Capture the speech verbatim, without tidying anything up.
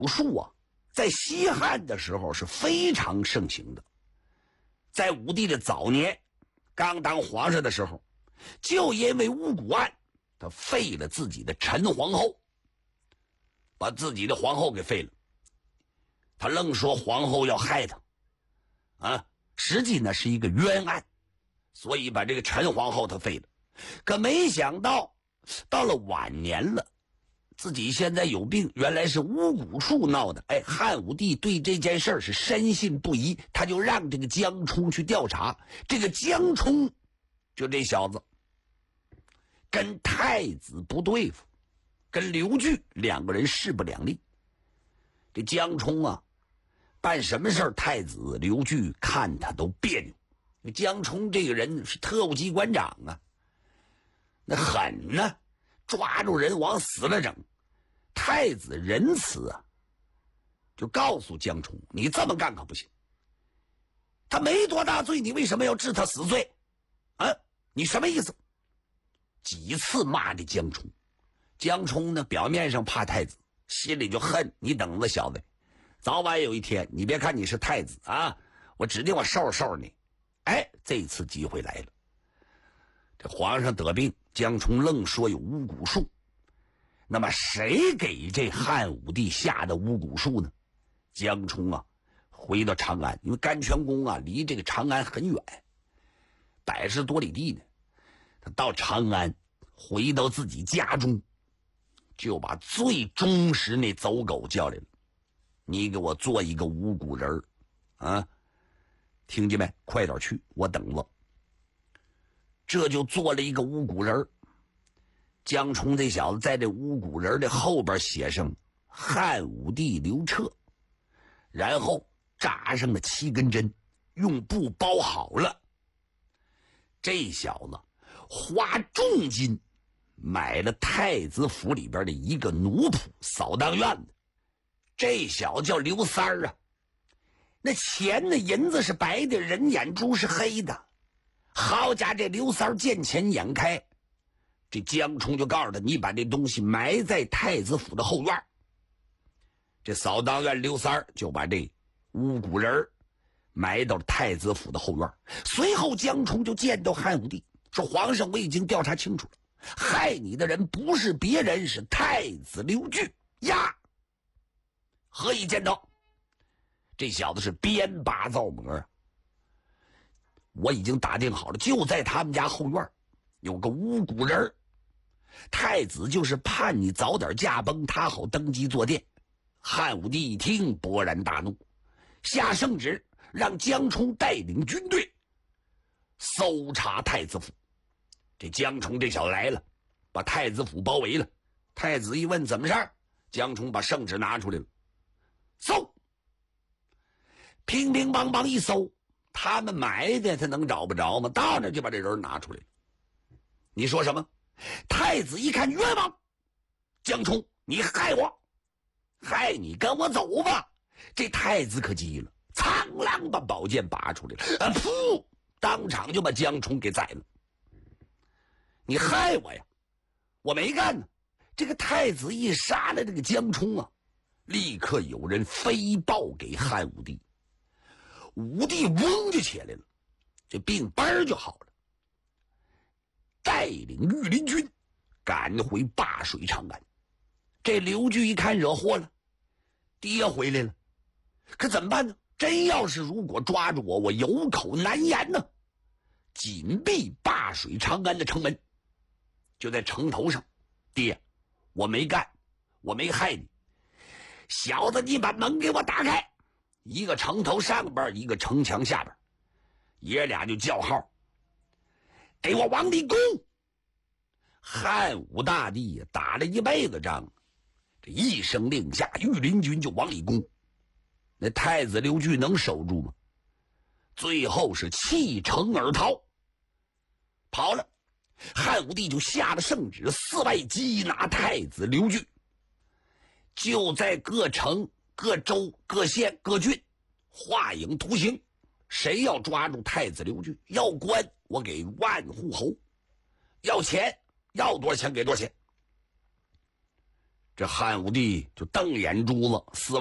蛊术啊，在西汉的时候是非常盛行的。在武帝的早年，刚当皇上的时候，就因为巫蛊案，他废了自己的陈皇后，把自己的皇后给废了。他愣说皇后要害他，啊，实际呢是一个冤案，所以把这个陈皇后他废了。可没想到，到了晚年了，自己现在有病，原来是巫蛊术闹的。哎，汉武帝对这件事是深信不疑，他就让这个江充去调查。这个江充，就这小子，跟太子不对付，跟刘据两个人势不两立。这江充啊，办什么事儿，太子刘据看他都别扭。江充这个人是特务机关长啊，那狠呢，抓住人往死了整。太子仁慈啊，就告诉江充，你这么干可不行，他没多大罪，你为什么要治他死罪啊？你什么意思？几次骂这江充。江充呢，表面上怕太子，心里就恨你，等着小子，早晚有一天，你别看你是太子啊，我指定我收拾收拾你。哎，这次机会来了，这皇上得病，江充愣说有巫蛊术。那么谁给这汉武帝下的巫蛊术呢？江充啊，回到长安，因为甘泉宫啊离这个长安很远，百十多里地呢。他到长安，回到自己家中，就把最忠实那走狗叫来了，你给我做一个巫蛊人啊，听见没？快点去，我等着。这就做了一个巫蛊人。江充这小子在这巫蛊人的后边写上汉武帝刘彻，然后扎上了七根针，用布包好了。这小子花重金买了太子府里边的一个奴仆扫荡院的，这小子叫刘三儿啊。那钱的银子是白的，人眼珠是黑的。好家伙，这刘三儿见钱眼开，这江充就告诉他，你把这东西埋在太子府的后院。这扫荡院刘三儿就把这巫蛊人埋到太子府的后院。随后江充就见到汉武帝，说皇上，我已经调查清楚了，害你的人不是别人，是太子刘据呀。何以见到？这小子是编拔造模啊！我已经打听好了，就在他们家后院有个巫蛊人，太子就是盼你早点驾崩，他好登基坐殿。汉武帝一听勃然大怒，下圣旨让江充带领军队搜查太子府。这江充这小子来了，把太子府包围了。太子一问怎么事儿，江充把圣旨拿出来了，搜，乒乒乓乓一搜，他们埋的他能找不着吗？到那就把这人拿出来了。你说什么？太子一看冤枉，江充，你害我，害你，跟我走吧。这太子可急了，苍啷把宝剑拔出来了，啊噗，当场就把江充给宰了。你害我呀，我没干呢。这个太子一杀了这个江充啊，立刻有人飞报给汉武帝。武帝嗡就起来了，这病班就好了，带领御林军赶回灞水长安。这刘据一看惹祸了，爹回来了，可怎么办呢？真要是如果抓住我，我有口难言呢。紧闭灞水长安的城门，就在城头上，爹，我没干，我没害你，小子，你把门给我打开。一个城头上边，一个城墙下边，爷俩就叫号，给我往里攻。汉武大帝呀，打了一辈子仗，这一声令下，御林军就往里攻。那太子刘据能守住吗？最后是弃城而逃，跑了。汉武帝就下了圣旨，四外缉拿太子刘据。就在各城、各州、各县、各郡画影图形，谁要抓住太子刘据，要官我给万户侯，要钱要多少钱给多少钱。 这汉武帝就瞪眼珠子，四